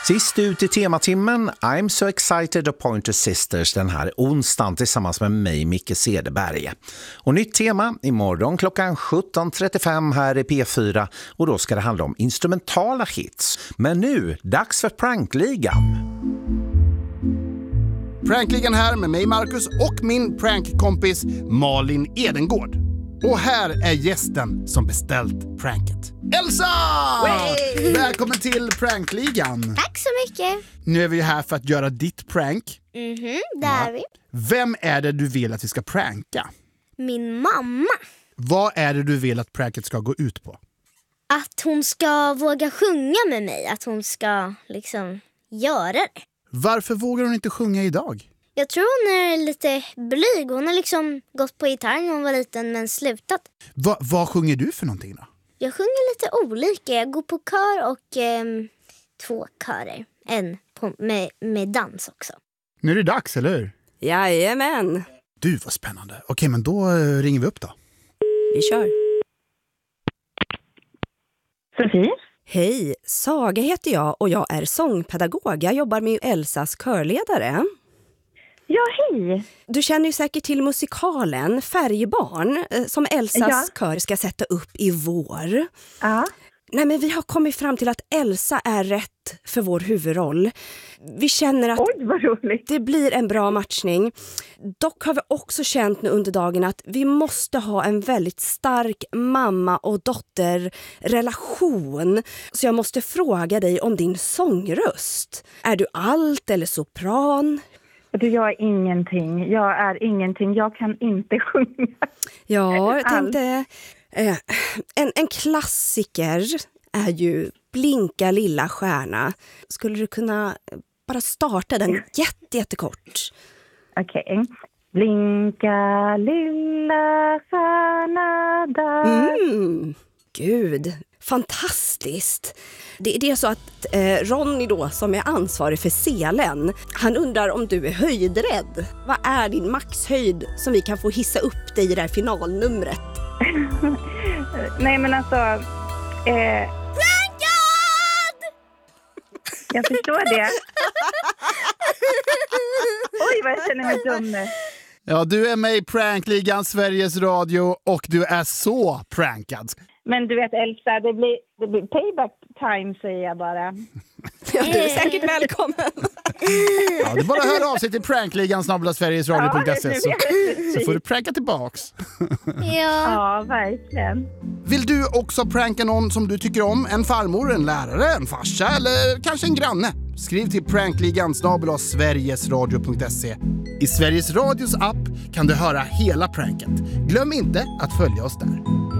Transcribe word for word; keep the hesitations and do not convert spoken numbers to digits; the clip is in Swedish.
Sist ut i tematimmen, I'm so excited of Pointer Sisters den här onsdagen tillsammans med mig, Micke Cederberg. Och nytt tema imorgon klockan sjutton trettiofem här i P fyra och då ska det handla om instrumentala hits. Men nu, dags för Prankligan. Prankligan här med mig Marcus och min prankkompis Malin Edengård. Och här är gästen som beställt pranket. Elsa! Way! Välkommen till Prankligan. Tack så mycket. Nu är vi här för att göra ditt prank. Mhm, där är vi. Vem är det du vill att vi ska pranka? Min mamma. Vad är det du vill att pranket ska gå ut på? Att hon ska våga sjunga med mig. Att hon ska liksom göra det. Varför vågar hon inte sjunga idag? Jag tror hon är lite blyg. Hon har liksom gått på gitarr när hon var liten men slutat. Va, vad sjunger du för någonting då? Jag sjunger lite olika. Jag går på kör och eh, två körer. En på, med, med dans också. Nu är det dags, eller hur? Jajamän. Du, vad spännande. Okej, men då eh, ringer vi upp då. Vi kör. Sofie? Hej, Saga heter jag och jag är sångpedagog. Jag jobbar med Elsas körledare. Ja, hej. Du känner ju säkert till musikalen Färgbarn som Elsas Ja. kör ska sätta upp i vår. Ja. Nej, men vi har kommit fram till att Elsa är rätt för vår huvudroll. Vi känner att Oj, vad roligt. det blir en bra matchning. Dock har vi också känt nu under dagen att vi måste ha en väldigt stark mamma- och dotterrelation. Så jag måste fråga dig om din sångröst. Är du alt eller sopran? Du, jag är ingenting. Jag är ingenting. Jag kan inte sjunga. Ja, jag Allt. tänkte... Eh, en, en klassiker är ju Blinka lilla stjärna. Skulle du kunna bara starta den jätte, jättekort? Okej. Blinka lilla stjärna där. Mm, gud, fantastiskt. Det, det är så att eh, Ronny då, som är ansvarig för scenen, han undrar om du är höjdrädd. Vad är din maxhöjd som vi kan få hissa upp dig i det här finalnumret? Nej, men alltså... Eh, jag förstår det. Oj, vad jag känner mig dum nu. Ja, du är med i Prankligan Sveriges Radio och du är så prankad. Men du vet, Elsa, det blir, det blir payback time, säger jag bara. Ja, du är säkert välkommen. Ja, det är bara att höra av sig till prankligan snabel-a sverigesradio punkt se så, så får du pranka tillbaks. Ja. Ja, verkligen. Vill du också pranka någon som du tycker om? En farmor, en lärare, en farsa eller kanske en granne? Skriv till prankligan snabel-a sverigesradio punkt se. I Sveriges Radios app kan du höra hela pranket. Glöm inte att följa oss där.